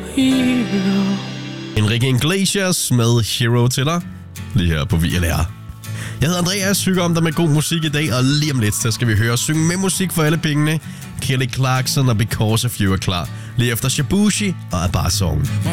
hero. Enrique Iglesias med Hero til dig, lige her på VLR. Jeg hedder Andreas, hygger om dig med god musik i dag, og lige om lidt, så skal vi høre synge med musik for alle pengene. Kelly Clarkson og Because of You er klar, lige efter Shabushi og Abba Song.